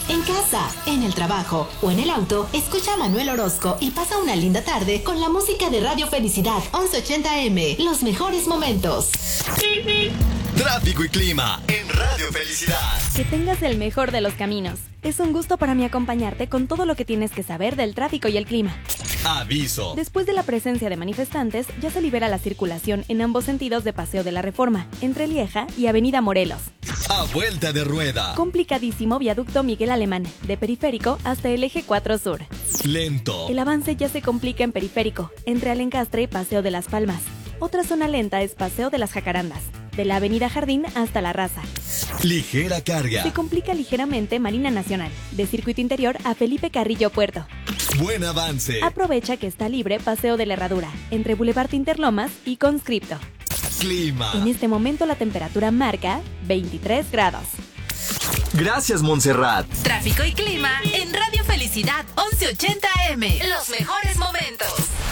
En casa, en el trabajo o en el auto, escucha a Manuel Orozco y pasa una linda tarde con la música de Radio Felicidad 1180M. Los mejores momentos. Tráfico y clima en Radio Felicidad. Que tengas el mejor de los caminos. Es un gusto para mí acompañarte con todo lo que tienes que saber del tráfico y el clima. Aviso. Después de la presencia de manifestantes, ya se libera la circulación en ambos sentidos de Paseo de la Reforma, entre Lieja y Avenida Morelos. A vuelta de rueda. Complicadísimo viaducto Miguel Alemán, de Periférico hasta el Eje 4 Sur. Lento. El avance ya se complica en Periférico, entre Alencastre y Paseo de las Palmas. Otra zona lenta es Paseo de las Jacarandas, de la Avenida Jardín hasta La Raza. Ligera carga. Se complica ligeramente Marina Nacional, de Circuito Interior a Felipe Carrillo Puerto. Buen avance. Aprovecha que está libre Paseo de la Herradura, entre Boulevard Interlomas y Conscripto. Clima. En este momento la temperatura marca 23 grados. Gracias, Montserrat. Tráfico y clima en Radio Felicidad 1180M. Los mejores momentos.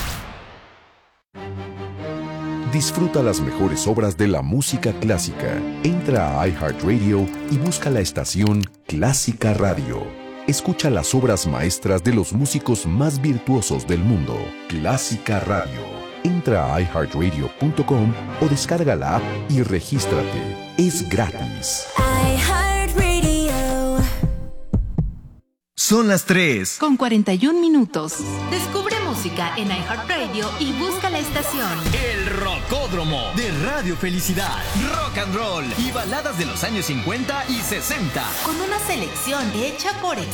Disfruta las mejores obras de la música clásica. Entra a iHeartRadio y busca la estación Clásica Radio. Escucha las obras maestras de los músicos más virtuosos del mundo. Clásica Radio. Entra a iHeartRadio.com o descarga la app y regístrate. Es gratis. iHeartRadio. Son las 3. Con 41 minutos. Descubre música en iHeartRadio y busca la estación. El Rocódromo de Radio Felicidad. Rock and roll y baladas de los años 50 y 60. Con una selección hecha por